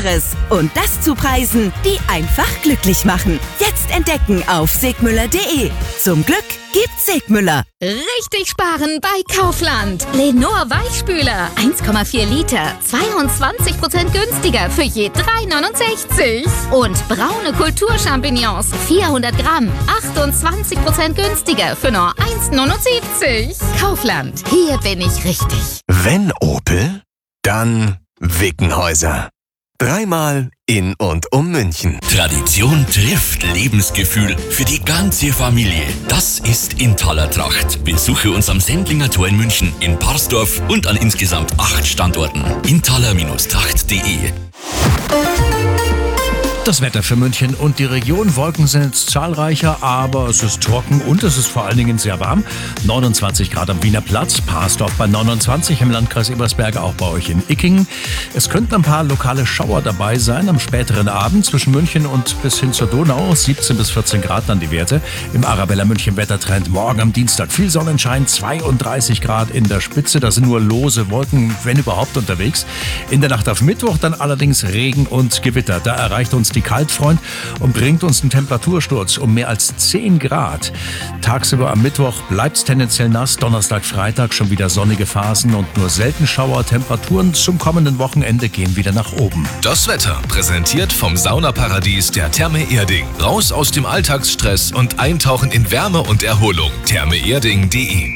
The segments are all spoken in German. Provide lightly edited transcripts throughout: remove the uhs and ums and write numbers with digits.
Schöneres. Und das zu Preisen, die einfach glücklich machen. Jetzt entdecken auf segmüller.de. Zum Glück gibt's Segmüller. Richtig sparen bei Kaufland. Lenor Weichspüler, 1,4 Liter, 22% günstiger für je 3,69. Und braune Kulturchampignons, 400 Gramm, 28% günstiger für nur 1,79. Kaufland, hier bin ich richtig. Wenn Opel, dann Wickenhäuser. Dreimal in und um München. Tradition trifft Lebensgefühl für die ganze Familie. Das ist Intaler Tracht. Besuche uns am Sendlinger Tor in München, in Parsdorf und an insgesamt 8 Standorten. intaler-tracht.de. Das Wetter für München und die Region. Wolken sind jetzt zahlreicher, aber es ist trocken und es ist vor allen Dingen sehr warm. 29 Grad am Wiener Platz, Parsdorf bei 29, im Landkreis Ebersberge auch bei euch in Icking. Es könnten ein paar lokale Schauer dabei sein am späteren Abend zwischen München und bis hin zur Donau. 17 bis 14 Grad dann die Werte. Im Arabella München Wettertrend morgen am Dienstag viel Sonnenschein, 32 Grad in der Spitze. Da sind nur lose Wolken, wenn überhaupt, unterwegs. In der Nacht auf Mittwoch dann allerdings Regen und Gewitter. Da erreicht uns die Kaltfront und bringt uns einen Temperatursturz um mehr als 10 Grad. Tagsüber am Mittwoch bleibt es tendenziell nass, Donnerstag, Freitag schon wieder sonnige Phasen und nur selten Schauer. Temperaturen zum kommenden Wochenende gehen wieder nach oben. Das Wetter präsentiert vom Saunaparadies der Therme Erding. Raus aus dem Alltagsstress und eintauchen in Wärme und Erholung. thermeerding.de.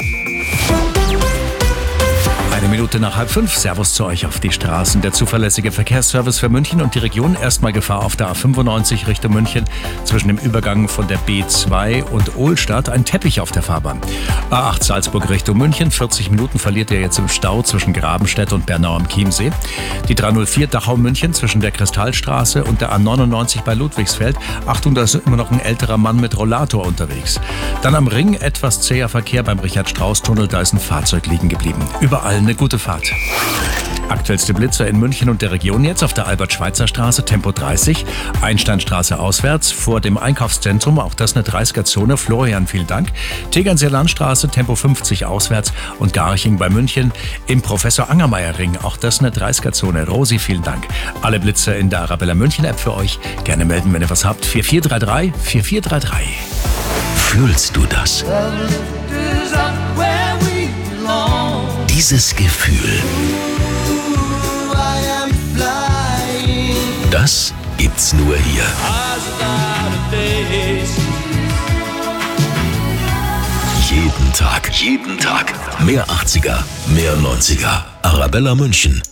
1 Minute nach 4:30. Servus zu euch auf die Straßen. Der zuverlässige Verkehrsservice für München und die Region. Erstmal Gefahr auf der A95 Richtung München. Zwischen dem Übergang von der B2 und Ohlstadt ein Teppich auf der Fahrbahn. A8 Salzburg Richtung München. 40 Minuten verliert ihr jetzt im Stau zwischen Grabenstedt und Bernau am Chiemsee. Die 304 Dachau München zwischen der Kristallstraße und der A99 bei Ludwigsfeld. Achtung, da ist immer noch ein älterer Mann mit Rollator unterwegs. Dann am Ring etwas zäher Verkehr beim Richard-Strauß-Tunnel. Da ist ein Fahrzeug liegen geblieben. Überall eine gute Fahrt. Aktuellste Blitzer in München und der Region jetzt auf der Albert-Schweitzer-Straße, Tempo 30, Einsteinstraße auswärts, vor dem Einkaufszentrum, auch das eine 30er-Zone. Florian, vielen Dank. Tegernseer Landstraße, Tempo 50 auswärts und Garching bei München im Professor-Angermayer-Ring, auch das eine 30er-Zone. Rosi, vielen Dank. Alle Blitzer in der Arabella München-App für euch. Gerne melden, wenn ihr was habt. 4433 4433. Fühlst du das? Dieses Gefühl, das gibt's nur hier. Jeden Tag. Mehr 80er, mehr 90er. Arabella München.